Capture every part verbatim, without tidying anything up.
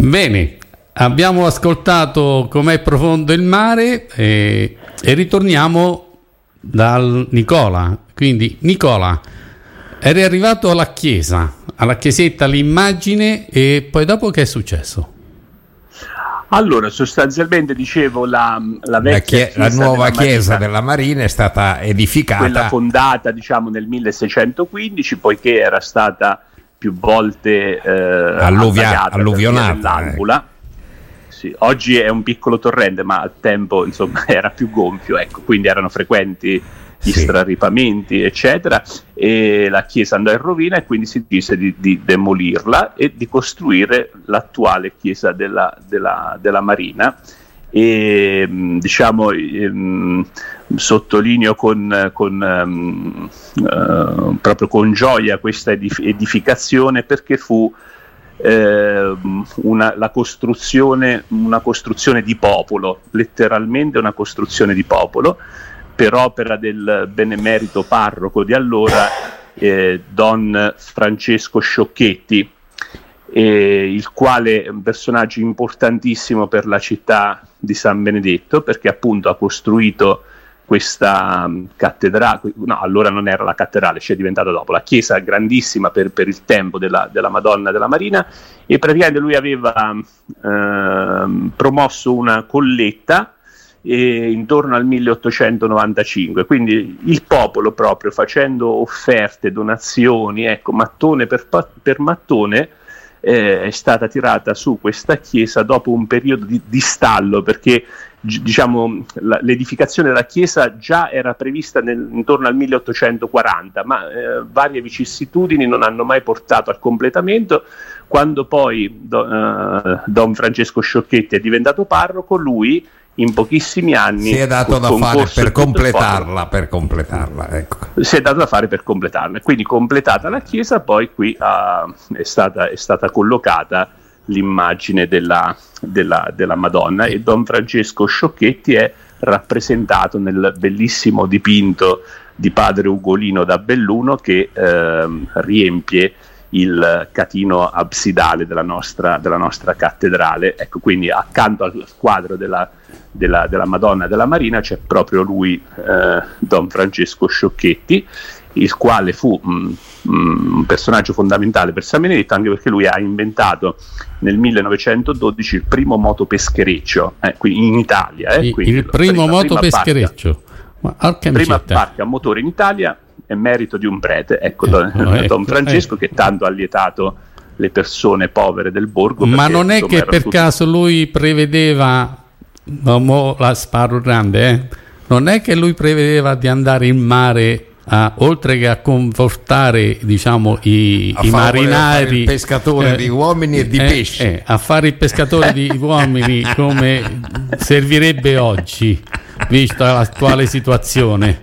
Bene, abbiamo ascoltato Com'è profondo il mare e, e ritorniamo dal Nicola. Quindi Nicola, eri arrivato alla chiesa, alla chiesetta, l'immagine, e poi dopo che è successo? Allora, sostanzialmente dicevo la, la vecchia la, chie- chiesa la nuova della chiesa Marina, della Marina è stata edificata, quella fondata diciamo nel milleseicentoquindici, poiché era stata più volte eh, Alluvia- alluvionata. L'Ambula. Sì, oggi è un piccolo torrente, ma al tempo insomma era più gonfio, ecco, quindi erano frequenti gli Sì. straripamenti eccetera, e la chiesa andò in rovina e quindi si decise di, di demolirla e di costruire l'attuale chiesa della, della, della Marina. E diciamo ehm, sottolineo con, con ehm, eh, proprio con gioia questa edif- edificazione, perché fu eh, una, la costruzione una costruzione di popolo, letteralmente una costruzione di popolo, per opera del benemerito parroco di allora, eh, Don Francesco Sciocchetti, eh, il quale è un personaggio importantissimo per la città di San Benedetto, perché appunto ha costruito questa um, cattedrale, no, allora non era la cattedrale, ci è diventata dopo, la chiesa grandissima per, per il tempo della, della Madonna della Marina, e praticamente lui aveva um, promosso una colletta e intorno al milleottocentonovantacinque, quindi il popolo, proprio facendo offerte, donazioni, ecco, mattone per, per mattone, eh, è stata tirata su questa chiesa dopo un periodo di, di stallo, perché g- diciamo la, l'edificazione della chiesa già era prevista nel, intorno al milleottocentoquaranta, ma eh, varie vicissitudini non hanno mai portato al completamento. Quando poi do, eh, Don Francesco Sciocchetti è diventato parroco, lui in pochissimi anni si è dato da fare per completarla, per completarla, ecco. Si è dato da fare per completarla, quindi completata la chiesa, poi qui uh, è stata è stata collocata l'immagine della, della, della Madonna, e Don Francesco Sciocchetti è rappresentato nel bellissimo dipinto di padre Ugolino da Belluno che uh, riempie il catino absidale della nostra, della nostra cattedrale. Ecco, quindi accanto al quadro della, della, della Madonna della Marina c'è proprio lui, eh, Don Francesco Sciocchetti, il quale fu mh, mh, un personaggio fondamentale per San Benedetto, anche perché lui ha inventato nel millenovecentododici il primo motopeschereccio, eh, qui in Italia. Eh, il, il primo motopeschereccio. Prima barca a motore in Italia, è merito di un prete, ecco, Don, ecco, ecco Don Francesco, ecco. che tanto ha lietato le persone povere del borgo. Ma perché, non è insomma, che per tutti... caso lui prevedeva, no, mo la sparo grande, eh? non è che lui prevedeva di andare in mare a, oltre che a confortare, diciamo, i, a i fare, marinai, a fare il pescatore eh, di uomini e di eh, pesci, eh, a fare il pescatore di uomini come servirebbe oggi, vista l'attuale situazione.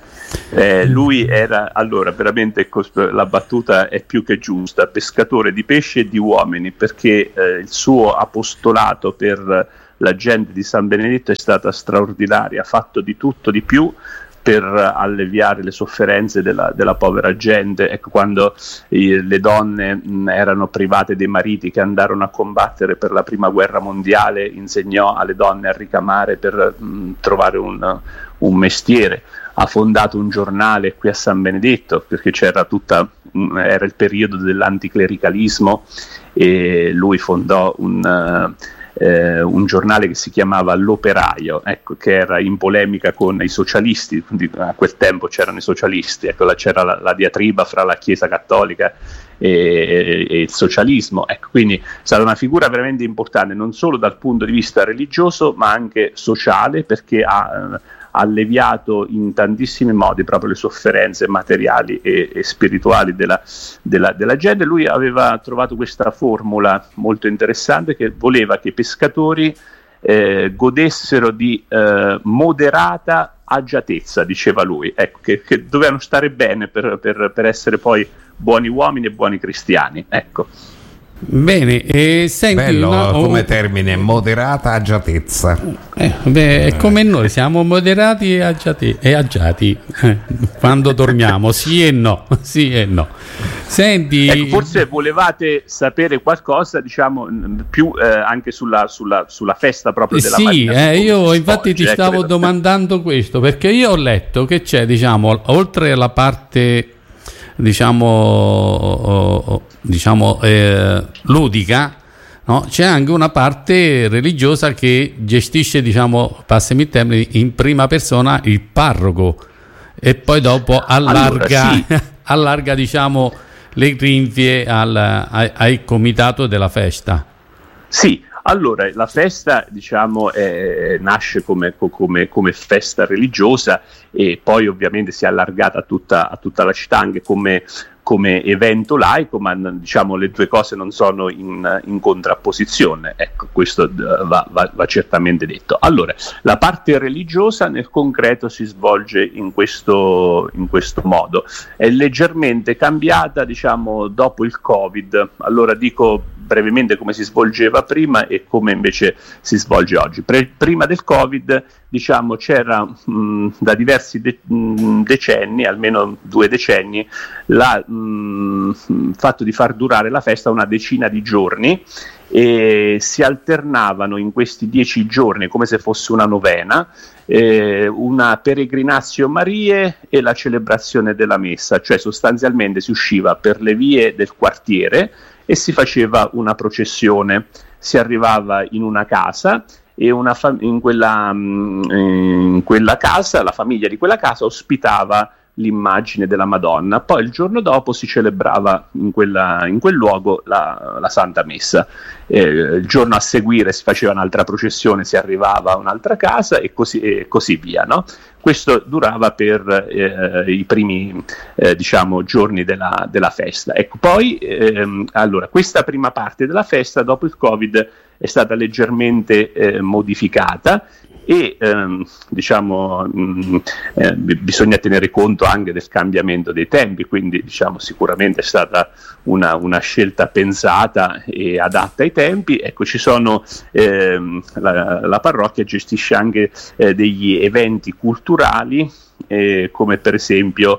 Eh, lui era, allora, veramente la battuta è più che giusta, pescatore di pesci e di uomini, perché eh, il suo apostolato per la gente di San Benedetto è stata straordinaria, ha fatto di tutto di più per alleviare le sofferenze della, della povera gente. Ecco, quando eh, le donne mh, erano private dei mariti, che andarono a combattere per la prima guerra mondiale, insegnò alle donne a ricamare per mh, trovare un, un mestiere. Ha fondato un giornale qui a San Benedetto, perché c'era tutta mh, era il periodo dell'anticlericalismo, e lui fondò un uh, Eh, un giornale che si chiamava L'Operaio, ecco, che era in polemica con i socialisti. Quindi, a quel tempo c'erano i socialisti, ecco, la, c'era la, la diatriba fra la Chiesa Cattolica e, e, e il socialismo, ecco, quindi è stata una figura veramente importante, non solo dal punto di vista religioso ma anche sociale, perché ha alleviato in tantissimi modi proprio le sofferenze materiali e, e spirituali della, della, della gente. Lui aveva trovato questa formula molto interessante, che voleva che i pescatori eh, godessero di eh, moderata agiatezza, diceva lui, ecco, che, che dovevano stare bene per, per, per essere poi buoni uomini e buoni cristiani, ecco. Bene, e senti, bello no, come oh, termine, moderata agiatezza. Eh, beh, è come noi, siamo moderati e agiati, e agiati eh, quando dormiamo, sì e no, sì e no. Senti, ecco, forse volevate sapere qualcosa, diciamo, più eh, anche sulla, sulla, sulla festa proprio della sì, Marina. Eh, io infatti svolge, ti eh, stavo credo. domandando questo, perché io ho letto che c'è, diciamo, oltre alla parte diciamo oh, oh, diciamo eh, ludica, no? C'è anche una parte religiosa che gestisce, diciamo, passami il termine, in prima persona il parroco, e poi dopo allarga, allora, sì. allarga diciamo le grinfie al, ai, ai comitato della festa. Sì, allora la festa, diciamo, eh, nasce come, come, come festa religiosa e poi ovviamente si è allargata a tutta, a tutta la città anche come, come evento laico, ma diciamo le due cose non sono in, in contrapposizione, ecco, questo va, va, va certamente detto. Allora, la parte religiosa nel concreto si svolge in questo, in questo modo, è leggermente cambiata, diciamo, dopo il Covid. Allora dico brevemente come si svolgeva prima e come invece si svolge oggi. Pre- prima del Covid, diciamo, c'era mh, da diversi de- mh, decenni, almeno due decenni, la, mh, fatto di far durare la festa una decina di giorni, e si alternavano in questi dieci giorni, come se fosse una novena, eh, una peregrinatio Mariae e la celebrazione della messa, cioè sostanzialmente si usciva per le vie del quartiere e si faceva una processione, si arrivava in una casa e una fam- in, quella, in quella casa, la famiglia di quella casa ospitava l'immagine della Madonna, poi il giorno dopo si celebrava in, quella, in quel luogo la, la Santa Messa, eh, il giorno a seguire si faceva un'altra processione, si arrivava a un'altra casa e così, e così via, no? Questo durava per eh, i primi eh, diciamo giorni della, della festa. Ecco, poi ehm, allora questa prima parte della festa dopo il Covid è stata leggermente eh, modificata e ehm, diciamo mh, eh, bisogna tenere conto anche del cambiamento dei tempi, quindi diciamo sicuramente è stata una, una scelta pensata e adatta ai tempi. Ecco, ci sono ehm, la, la parrocchia gestisce anche eh, degli eventi culturali, eh, come per esempio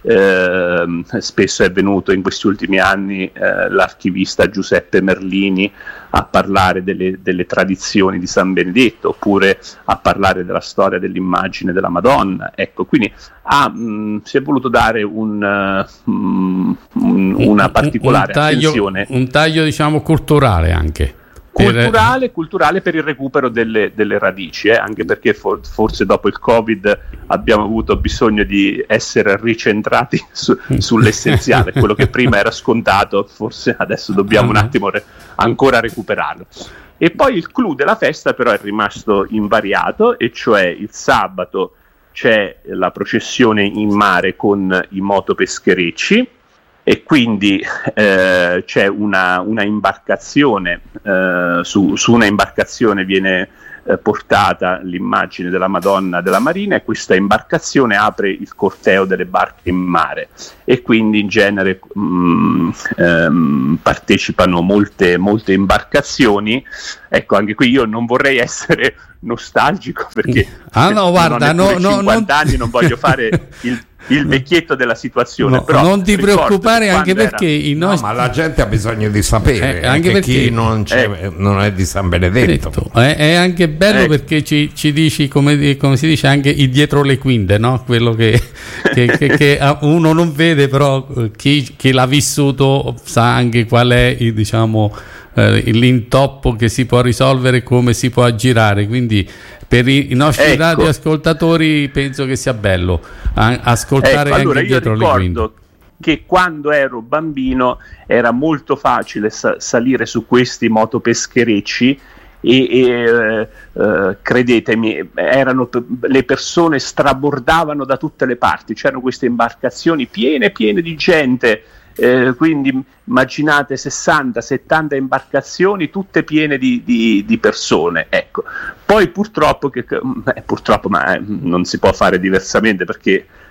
eh, spesso è venuto in questi ultimi anni eh, l'archivista Giuseppe Merlini a parlare delle, delle tradizioni di San Benedetto, oppure a parlare della storia dell'immagine della Madonna. Ecco, quindi ah, mh, si è voluto dare un, uh, un, una particolare un, un taglio, attenzione, un taglio diciamo culturale anche. Culturale, per... culturale per il recupero delle, delle radici, eh? Anche perché for, forse dopo il Covid abbiamo avuto bisogno di essere ricentrati su, sull'essenziale, quello che prima era scontato, forse adesso dobbiamo un attimo re, ancora recuperarlo. E poi il clou della festa però è rimasto invariato, e cioè il sabato c'è la processione in mare con i motopescherecci, e quindi eh, c'è una, una imbarcazione, eh, su, su una imbarcazione viene eh, portata l'immagine della Madonna della Marina, e questa imbarcazione apre il corteo delle barche in mare, e quindi in genere mh, ehm, partecipano molte, molte imbarcazioni. Ecco, anche qui io non vorrei essere nostalgico, perché ah, no, guarda, non ho no, cinquanta no, anni, non voglio fare il il vecchietto della situazione, no, però non ti preoccupare, anche perché era... i nostri... no, ma la gente ha bisogno di sapere, eh, anche perché chi non, c'è, eh. non è di San Benedetto. È, è anche bello, eh. perché ci, ci dici, come, come si dice, anche il dietro le quinte, no? Quello che, che, che, che uno non vede, però chi, chi l'ha vissuto sa anche qual è il, diciamo, eh, l'intoppo che si può risolvere, come si può aggirare. Quindi per i, i nostri ecco. radioascoltatori penso che sia bello a, ascoltare, ecco, allora anche dietro le quinte. Che quando ero bambino era molto facile sa- salire su questi motopescherecci e, e eh, credetemi, erano p- le persone strabordavano da tutte le parti, c'erano queste imbarcazioni piene piene di gente. Eh, quindi immaginate sessanta settanta imbarcazioni tutte piene di, di, di persone, ecco. Poi purtroppo, che, eh, purtroppo ma eh, non si può fare diversamente, perché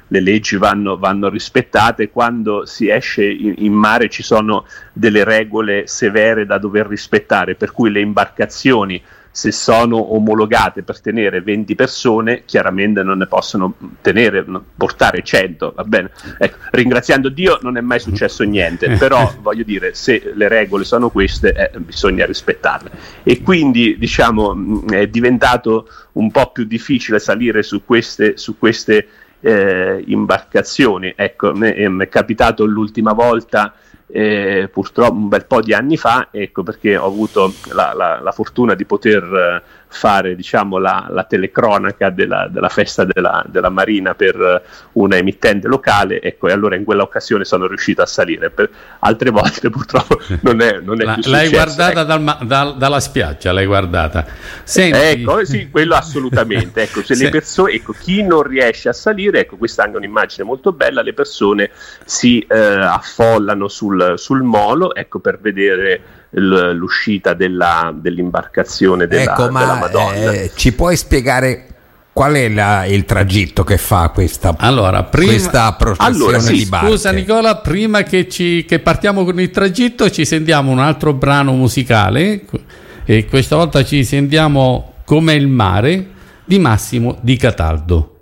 le leggi vanno, vanno rispettate, quando si esce in, in mare ci sono delle regole severe da dover rispettare, per cui le imbarcazioni, se sono omologate per tenere venti persone, chiaramente non ne possono tenere, portare cento, va bene? Ecco, ringraziando Dio non è mai successo niente, però voglio dire, se le regole sono queste, eh, bisogna rispettarle. E quindi, diciamo, è diventato un po' più difficile salire su queste, su queste eh, imbarcazioni. Ecco, mi è capitato l'ultima volta, Eh, purtroppo un bel po' di anni fa, ecco, perché ho avuto la, la, la fortuna di poter eh, fare, diciamo, la, la telecronaca della, della festa della, della Marina per uh, una emittente locale, ecco, e allora in quella occasione sono riuscito a salire. Per altre volte purtroppo non è, non è la, più successo. L'hai guardata ecco. dal, dal, dalla spiaggia, l'hai guardata. Senti... Ecco, sì, quello assolutamente. Ecco, se sì. le persone, ecco, chi non riesce a salire, ecco, questa è anche un'immagine molto bella, le persone si eh, affollano sul sul molo, ecco, per vedere l- l'uscita della, dell'imbarcazione della, ecco, ma, della Madonna. Eh, ci puoi spiegare qual è la, il tragitto che fa questa, allora, prima, questa processione allora, sì, di barche? Scusa Nicola, prima che, ci, che partiamo con il tragitto ci sentiamo un altro brano musicale, e questa volta ci sentiamo Com'è il mare di Massimo Di Cataldo.